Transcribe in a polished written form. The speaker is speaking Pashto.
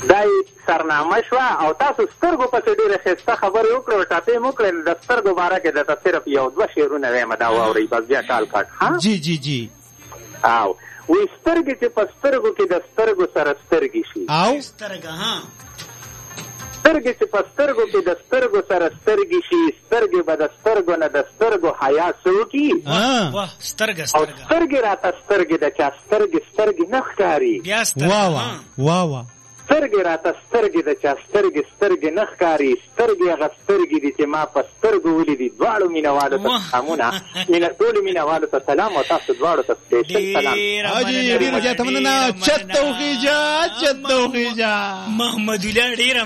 دای سرنامه شوه او تاسو سترګو پسې ډېره ښایسته خبرې وکړې ټاپې مو کړې د سترګو باره کې درته صرف یو دوه شعرونه وایم دا واورئ بس بیا ټال کټ جی جی جی او وی سترګې چې په سترګو کې د سترګو سره سترګې شي او سترګې چې په سترګو کې د سترګو سره سترګې شي سترګې به د سترګو نه د سترګو حیا څوکي واه سترګه او سترګې راته سترګې د چا سترګې نه ښکاري واه سترګې راته سترګې د چا سترګې نه ښکاري سترګې هغه سترګې دي چې ما په سترګو ولیدي دواړو مینهوالو ته سلامونه ټولو مینهوالو ته سلام او تاسو دواړو ته سپیشل سلام حاجی ډېره زیاته مننه چت توخیجه محمد الله ډېره